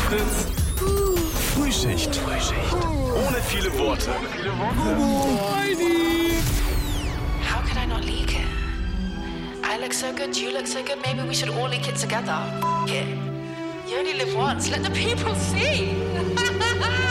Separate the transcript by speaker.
Speaker 1: Fritz. Frühschicht. Ohne viele Worte.
Speaker 2: How could I not leak it? I look so good, you look so good, maybe we should all leak it together. It. You only live once, let the people see.